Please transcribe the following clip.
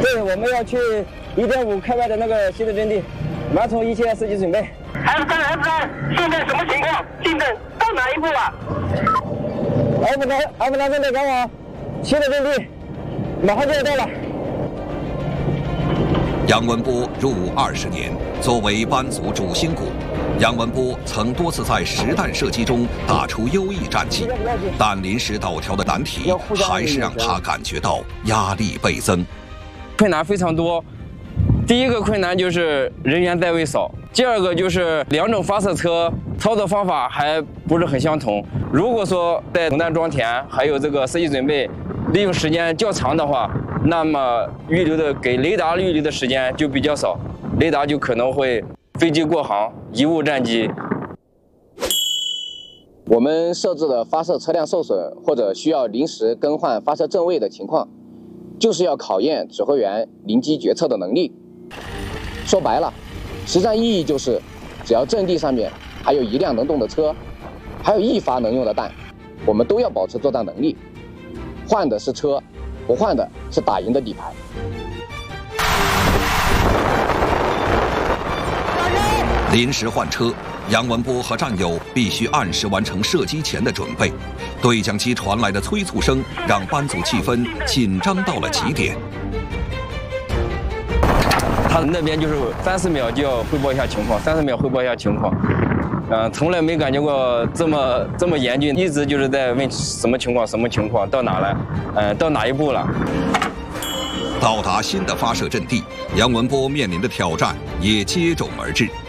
对，我们要去1.5开外的那个新的阵地，完成一切射击准备。 F3，现在什么情况？进展到哪一步了 ？F3正在赶往新的阵地，马上就要到了。 杨文波入伍20年，作为班组主心骨，杨文波曾多次在实弹射击中打出优异战绩，但临时导条的难题还是让他感觉到压力倍增。 困难非常多，第一个困难就是人员单位少，第二个就是两种发射车操作方法还不是很相同。如果说在总弹装填还有这个射击准备利用时间较长的话，那么给雷达预留的时间就比较少，雷达就可能会飞机过航，贻误战机。 我们设置的发射车辆受损或者需要临时更换发射正位的情况，就是要考验指挥员临机决策的能力。说白了，实战意义就是，只要阵地上面还有1辆能动的车，还有1发能用的弹，我们都要保持作战能力。换的是车，不换的是打赢的底牌。 临时换车，杨文波和战友必须按时完成射击前的准备。对讲机传来的催促声让班组气氛紧张到了极点。 他那边就是30秒就要汇报一下情况，30秒汇报一下情况。从来没感觉过这么严峻，一直就是在问什么情况，到哪了，到哪一步了。 到达新的发射阵地，杨文波面临的挑战也接踵而至。